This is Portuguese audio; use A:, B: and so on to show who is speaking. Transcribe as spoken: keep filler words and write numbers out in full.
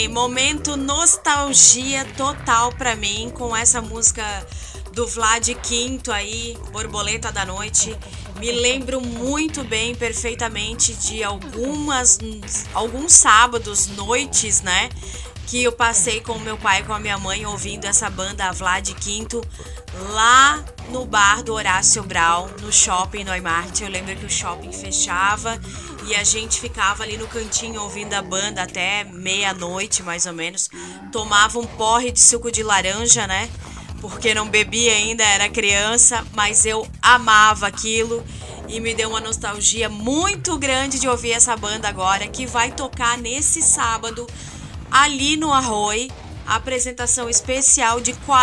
A: momento nostalgia total pra mim com essa música do Vlad Quinto aí, Borboleta da Noite. Me lembro muito bem, perfeitamente, de algumas, alguns sábados, noites, né? Que eu passei com o meu pai e com a minha mãe ouvindo essa banda Vlad Quinto lá no bar do Horácio Brau, no shopping Neumarkt. Eu lembro que o shopping fechava e a gente ficava ali no cantinho ouvindo a banda até meia-noite, mais ou menos. Tomava um porre de suco de laranja, né? Porque não bebia ainda, era criança, mas eu amava aquilo e me deu uma nostalgia muito grande de ouvir essa banda agora, que vai tocar nesse sábado ali no Arroio, a apresentação especial de